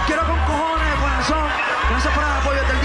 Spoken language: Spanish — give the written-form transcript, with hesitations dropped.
quiero con cojones, corazón. Gracias por el apoyo del día.